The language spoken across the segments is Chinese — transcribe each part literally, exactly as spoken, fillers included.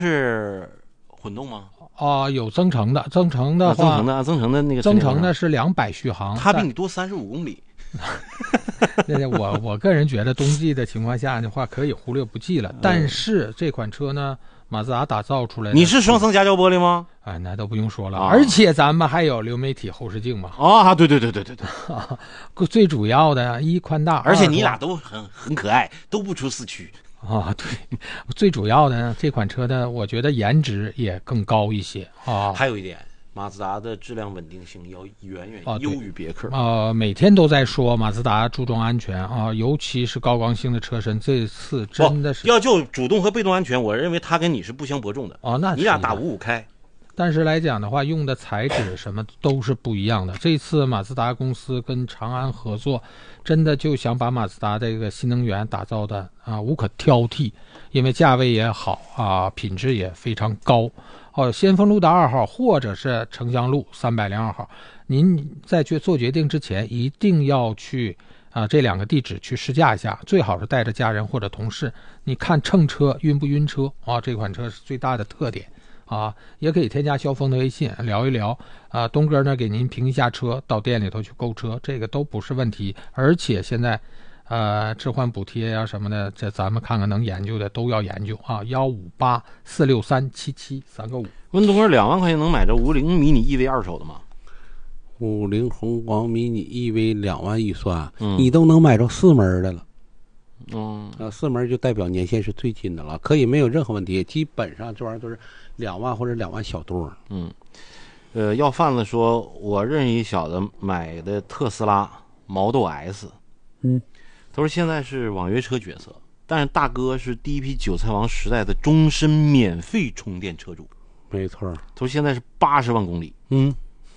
是混动吗？ 啊、呃，有增程的，增程的话， 啊、增程的，增程的那个增程的是两百续航， 它比你多三十五公里。 我我个人觉得冬季的情况下的话可以忽略不计了，但是这款车呢，马自达打造出来的， 你是双层夹胶玻璃吗？ 哎，那都不用说了， 啊、 而且咱们还有流媒体后视镜嘛。 啊，对对对对对对， 最主要的一宽大， 而且你俩都很很可爱，都不出四驱。 啊，对，最主要的这款车的，我觉得颜值也更高一些啊。 还有一点，马自达的质量稳定性要远远优于别克。 啊、呃，每天都在说马自达注重安全啊，尤其是高刚性的车身，这次真的是、 哦、要就主动和被动安全，我认为它跟你是不相伯仲的。 哦，那你俩打五五开。 但是来讲的话，用的材质什么都是不一样的。这次马自达公司跟长安合作，真的就想把马自达这个新能源打造的啊无可挑剔，因为价位也好啊，品质也非常高。哦，先锋路的二号或者是城乡路三百零二号，您在去做决定之前，一定要去啊这两个地址去试驾一下，最好是带着家人或者同事，你看乘车晕不晕车啊？这款车是最大的特点。啊，也可以添加萧峰的微信聊一聊啊，东哥呢给您评一下车，到店里头去购车，这个都不是问题。而且现在，呃，置换补贴呀、啊、什么的，这咱们看看能研究的都要研究啊。幺五八四六三七七三个五。 问东哥，两万块钱能买着五菱迷你 E V 二手的吗？ 五菱宏光迷你 E V 两万预算， 嗯， 你都能买着四门的了。 嗯， 呃，四门就代表年限是最近的了，可以没有任何问题。基本上这玩意儿都是两万或者两万小多。 嗯，呃，要贩子说，我认识一小子买的特斯拉 Model S， 嗯， 他说现在是网约车角色，但是大哥是第一批韭菜王时代的终身免费充电车主。 没错， 他说现在是八十万公里。 嗯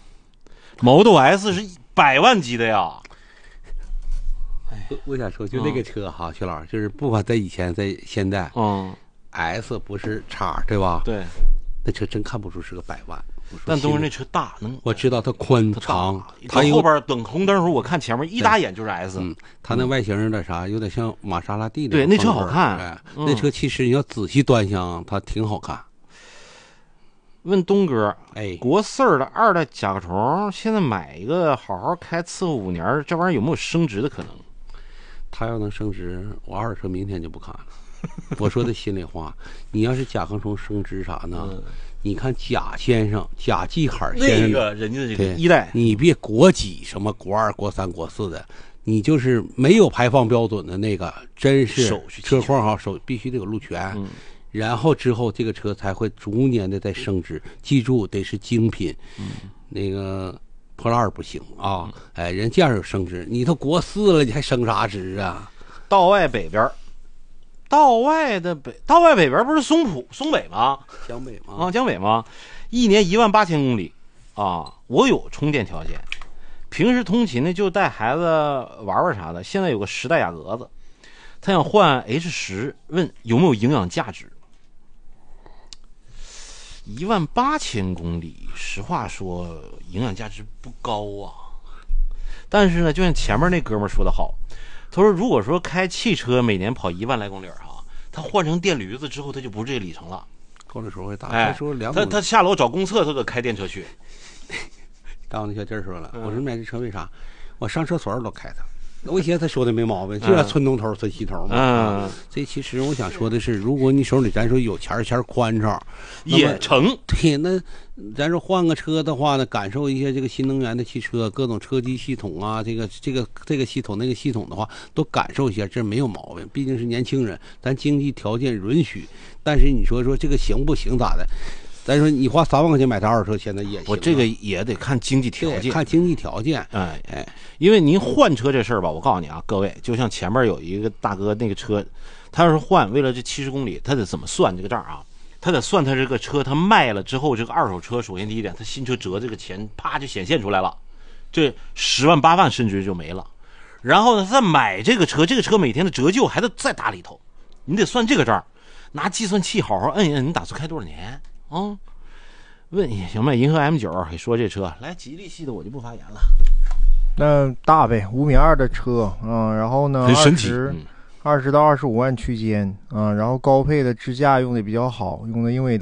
，Model S 是百万级的呀。 我我想说，就那个车哈，徐老师，就是不管在以前，在现在， 嗯 ，S 不是叉，对吧？ 对， 那车真看不出是个百万。 但东哥那车大，能我知道它宽长， 它后边等红灯的时候，我看前面一打眼就是 S。 嗯，它那外形有点啥，有点像玛莎拉蒂的。 对，那车好看。 哎，那车其实你要仔细端详，它挺好看。 问东哥， 哎， 国四儿的二代甲壳虫，现在买一个好好开，伺候五年，这玩意儿有没有升值的可能？ 他要能升值，我二手车明天就不看了。我说的心里话，你要是甲壳虫升值啥呢？嗯、你看贾先生、贾继海先生， 那个人家的这个一代， 你别国几什么国二、国三、国四的，你就是没有排放标准的那个，真是车况好，手必须得有路权。嗯，然后之后这个车才会逐年的在升值，记住得是精品。嗯，那个破烂不行啊，哎，人这样有升值，你都国四了，你还升啥值啊？ 道外北边，道外的北，道外北边不是松浦松北吗？ 江北吗？ 啊，江北吗？一年一万八千公里啊！我有充电条件，平时通勤呢就带孩子玩玩啥的。现在有个时代雅阁子，他想换 H 十，问有没有营养价值。一万八千公里，实话说，营养价值不高啊。但是呢，就像前面那哥们说的好，他说如果说开汽车每年跑一万来公里哈，他换成电驴子之后，他就不是这里程了， 公里数会大。 哎， 说两他他下楼找公厕，他得开电车去。 刚那小弟说了，我说买这车为啥？我上厕所都开它。我寻思他说的没毛病，就叫村东头村西头嘛。嗯，这其实我想说的是，如果你手里咱说有钱钱宽敞， 也成。 对，那咱说换个车的话呢，感受一下这个新能源的汽车，各种车机系统啊，这个这个这个系统那个系统的话，都感受一下，这没有毛病。毕竟是年轻人，咱经济条件允许。但是你说说这个行不行咋的？咱说你花三万块钱买台二手车，现在也行。 我这个也得看经济条件， 看经济条件。 哎哎，因为您换车这事儿吧，我告诉你啊，各位，就像前面有一个大哥那个车，他要是换，为了这七十公里，他得怎么算这个账啊？他得算他这个车他卖了之后，这个二手车首先第一点，他新车折这个钱啪就显现出来了，这十万八万甚至就没了。然后呢，再买这个车，这个车每天的折旧还得再打里头，你得算这个账，拿计算器好好摁一摁，你打算开多少年？啊，问行吧，银河 M 九还说这车来吉利系的我就不发言了。 那大呗，五米二的车，嗯，然后呢， 很神奇， 二十到二十五万区间啊，然后高配的支架用的比较好，用的英伟达。